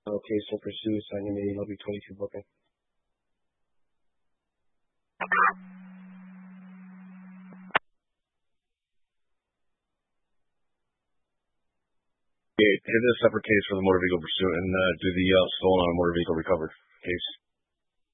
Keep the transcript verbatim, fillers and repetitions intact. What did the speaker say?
Okay, so pursue sign name L B twenty-two booking. Okay, hit a separate case for the motor vehicle pursuit and uh, do the uh, stolen on motor vehicle recovered case.